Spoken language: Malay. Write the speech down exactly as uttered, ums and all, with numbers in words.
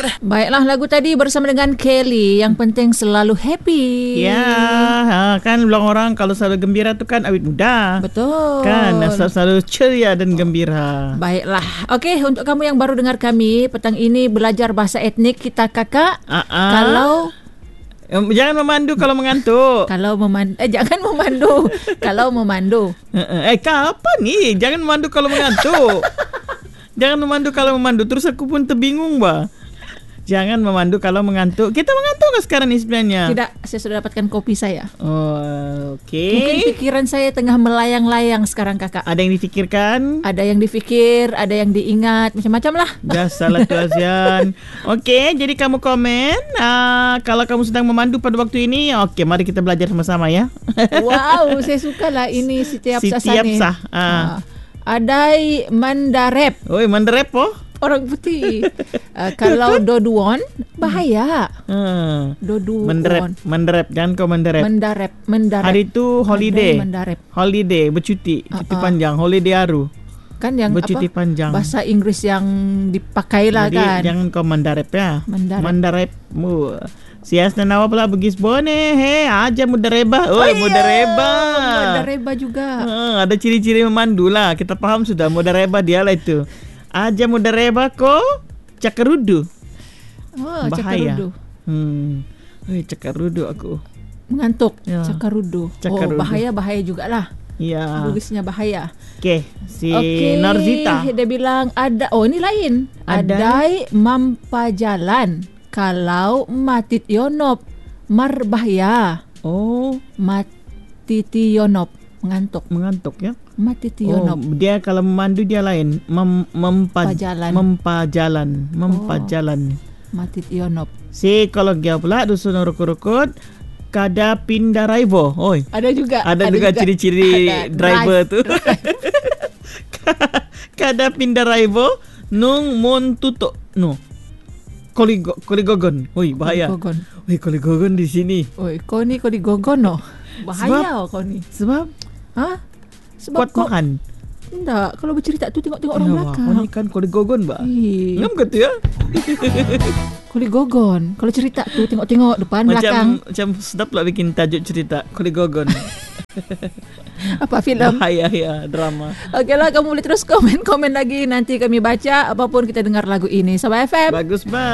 Baiklah, lagu tadi bersama dengan Kelly. Yang penting selalu happy. Ya, ha, kan bilang orang kalau selalu gembira tu kan awet muda. Betul. Kan selalu, selalu ceria dan gembira. Baiklah. Okey, untuk kamu yang baru dengar kami petang ini belajar bahasa etnik kita kakak. Uh-uh. Kalau Jangan memandu kalau mengantuk. Kalau memandu eh, Jangan memandu. Kalau memandu Eh apa ni? Jangan memandu kalau mengantuk. Jangan memandu kalau memandu. Terus aku pun terbingung bah. Jangan memandu kalau mengantuk. Kita mengantuk ke sekarang ni sebenarnya? Tidak, saya sudah dapatkan kopi saya. Oh, okey. Mungkin pikiran saya tengah melayang-layang sekarang kakak. Ada yang difikirkan? Ada yang difikir, ada yang diingat, macam-macam lah. Biasalah tu Azian. Okey, jadi kamu komen uh, kalau kamu sedang memandu pada waktu ini. Okey, mari kita belajar sama-sama ya. Wow, saya sukalah ini setiap sah Setiap ni. sah. Uh. Uh, adai mandarep. Oi, mandarep oh. Orang putih. uh, Kalau doduon bahaya. Hmm. Doduon. Menderep, menderep. Jangan kau menderep. Mendarep, mendarep. Hari tu holiday. Adai mendarep. Holiday, bercuti, cuti Uh-uh. panjang, holiday haru. Kan yang Bercuti apa? panjang. Bahasa Inggris yang dipakai lah Jadi, kan. jangan kau mendarep ya. Mendarep. Mendarepmu. Sias na nawa pula begis bone. He, aja mudareba. Oh, Oi, iya. mudareba. Mudareba juga. Ha, ada ciri-ciri memandu lah. Kita faham sudah mudareba dia lah itu. Aja mudareba ko cakarudu. Oh, Bahaya. cakarudu. Hmm. Oi, cakarudu aku. Mengantuk. Ya. Cakarudu. Cakarudu. Oh, bahaya-bahaya jugalah. Ya. Tulisnya bahaya. Okey, si Okey, Norzita. dia bilang ada. Oh, ini lain. Adai. Adai mampajalan kalau matit yonop marbahaya. Oh, Matiti yonop mengantuk. mengantuk ya. Matiti Oh, yonop. dia kalau memandu dia lain. Mem, mempa, Pajalan. Mempajalan. Mempajalan. Matiti yonop. Si kalau dia pula dusun rukut-rukut kada pindaraivo. Oi. Ada juga. Ada, juga, ciri-ciri Ada driver drive. tu. Kada pindaraivo nung mon tuto. No. Koligo, koligogon. Oi, bahaya. Koligogon. Oi, koligogon di sini. Oi, kau ni kau digogon no. Bahaya oh, kau ni. Sebab Ha? Sebab kuat kau makan. enggak, kalau bercerita tu tengok-tengok orang Ya, belakang. kau ni kan koligogon ba? Ih, Ngam kata ya? koligogon. Kalau cerita tu tengok-tengok depan belakang. Macam macam sedap pula bikin tajuk cerita koligogon. Apa filem? Bahaya ya, drama. Okeylah, kamu boleh terus komen-komen lagi, nanti kami baca apapun kita dengar lagu ini. Sabah F M. Bagus ba.